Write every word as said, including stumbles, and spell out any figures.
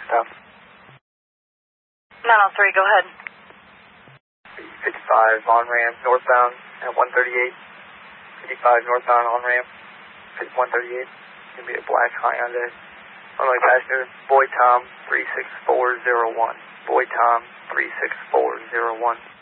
Tom. nine oh three, go ahead. fifty-five on ramp northbound at one thirty-eight. fifty-five northbound on ramp at one thirty-eight. It's going to be a black Hyundai. Runway passenger, Boy Tom three six four zero one. Boy Tom three six four zero one.